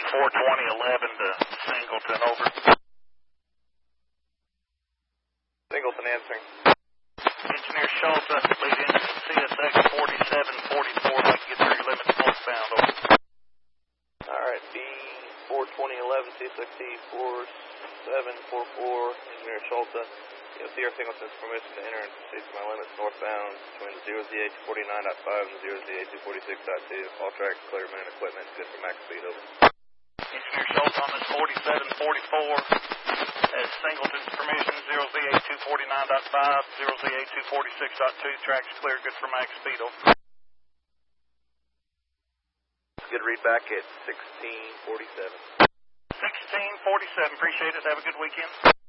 42011 to Singleton, over. Singleton answering. Engineer Schultz, lead engine CSX 4744, like to get through your limits northbound, over. Alright, B42011, CSXT 4744, Engineer Schultz. You'll see our Singleton's permission to enter and proceed to my limits northbound between 0ZH49.5 and 0ZH246.2. All tracks clear, men and equipment good for max speed, over. Engineer Schultz on this 4744 has Singleton's permission, 0ZH249.5, 0ZH246.2. Tracks clear, good for max speed, over. Good read back at 1647. 1647, appreciate it. Have a good weekend.